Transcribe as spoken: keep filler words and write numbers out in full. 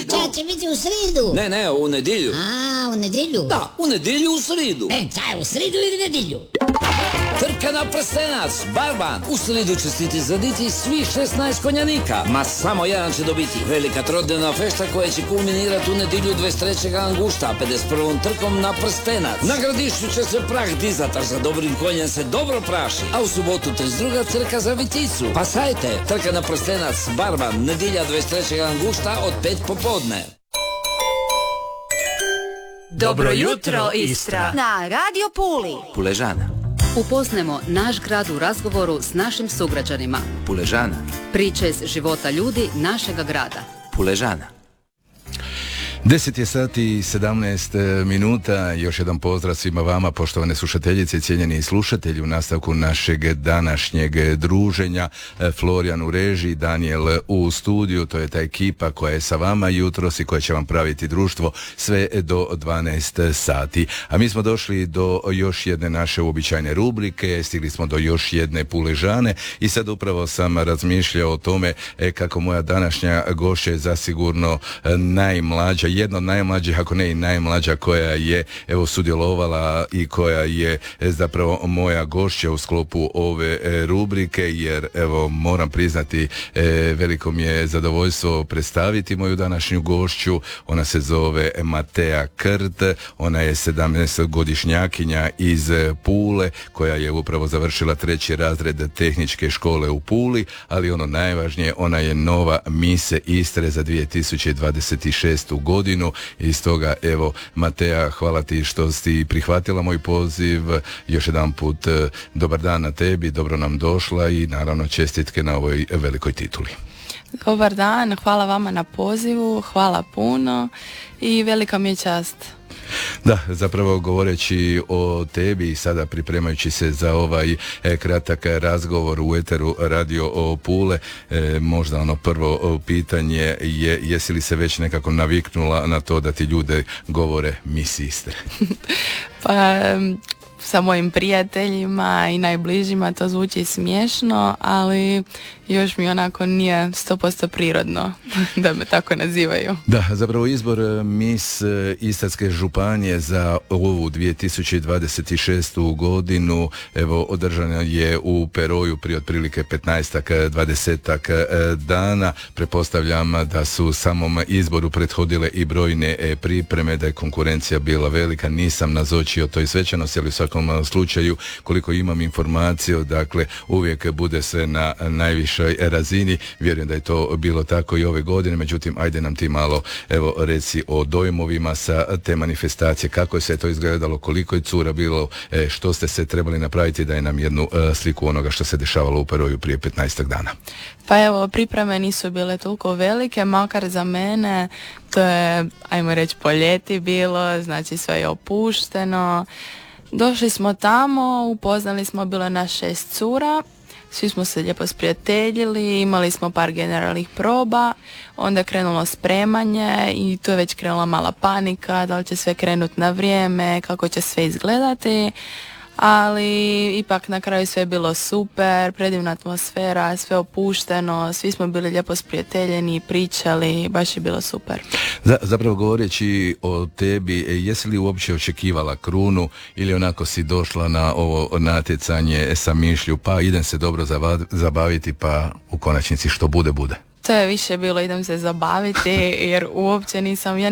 Ča će biti u sridu? Ne, ne, u nedjelju. A, u nedjelju? Da, u nedjelju u sridu. E, ča je u sridu ili nedjelju? Trka na prstenac, barban. U sridu će stiti zaditi svih šesnaest konjanika. Ma samo jedan će dobiti. Velika trodnevna fešta koja će kulminirati u nedjelju dvadeset trećeg angušta, pedeset prvom trkom na prstenac. Na Gradišću će se prah dizat, a za dobrim konjem se dobro praši. A u subotu trideset druga trka za Viticu. Pa sajte, trka na prstenac, barban, nedjelja dvadeset trećeg angušta od pet popodne. Dobro jutro, Istra! Na Radio Puli. Puležana. Upoznajmo naš grad u razgovoru s našim sugrađanima. Puležana. Priče iz života ljudi našega grada. Puležana. deset je sati i sedamnaest minuta. Još jedan pozdrav svima vama, poštovane slušateljice i cijenjeni slušatelji, u nastavku našeg današnjeg druženja. Florijan u režiji, Daniel u studiju, to je ta ekipa koja je sa vama jutros i koja će vam praviti društvo sve do dvanaest sati. A mi smo došli do još jedne naše uobičajene rubrike, stigli smo do još jedne Puležane i sad upravo sam razmišljao o tome kako moja današnja gošća je zasigurno najmlađa, jedna od najmlađih, ako ne i najmlađa, koja je evo sudjelovala i koja je zapravo moja gošća u sklopu ove e, rubrike, jer evo moram priznati e, veliko mi je zadovoljstvo predstaviti moju današnju gošću. Ona se zove Matea Krt, ona je sedamnaestogodišnjakinja iz Pule koja je upravo završila treći razred tehničke škole u Puli, ali ono najvažnije, ona je nova mise Istre za dvije tisuće dvadeset šestu godinu. I stoga, evo, Matea, hvala ti što si prihvatila moj poziv. Još jedan put dobar dan na tebi, dobro nam došla i naravno čestitke na ovoj velikoj tituli. Dobar dan, hvala vama na pozivu, hvala puno i velika mi je čast. Da, zapravo govoreći o tebi i sada pripremajući se za ovaj e, kratak razgovor u eteru Radio o Pule, e, možda ono prvo pitanje je, jesi li se već nekako naviknula na to da ti ljude govore Miss Istre? Pa sa mojim prijateljima i najbližima to zvuči smiješno, ali još mi onako nije sto posto prirodno da me tako nazivaju. Da, zapravo izbor Miss Istarske županije za ovu dvije tisuće dvadeset šestu godinu evo održana je u Peroju prije otprilike petnaestak dvadesetak dana. Pretpostavljam da su samom izboru prethodile i brojne pripreme, da je konkurencija bila velika. Nisam nazočio toj svečanosti, ali u svakom slučaju koliko imam informaciju, dakle uvijek bude sve na najvišoj razini. Vjerujem da je to bilo tako i ove godine, međutim ajde nam ti malo evo reci o dojmovima sa te manifestacije, kako je sve to izgledalo, koliko je cura bilo, što ste se trebali napraviti, da je nam jednu sliku onoga što se dešavalo u Peroju prije petnaestak dana. Pa evo, pripreme nisu bile toliko velike, makar za mene to je, ajmo reći, po ljeti bilo, znači sve je opušteno. Došli smo tamo, upoznali smo, bilo nas šest cura, svi smo se lijepo sprijateljili, imali smo par generalnih proba, onda je krenulo spremanje i tu je već krenula mala panika, da li će sve krenuti na vrijeme, kako će sve izgledati, ali ipak na kraju sve je bilo super, predivna atmosfera, sve opušteno, svi smo bili lijepo sprijateljeni, pričali, baš je bilo super. Za, zapravo govoreći o tebi, jesi li uopće očekivala krunu ili onako si došla na ovo natjecanje sa mišlju, pa idem se dobro zabaviti, pa u konačnici što bude, bude? To je više bilo idem se zabaviti, jer uopće nisam, ja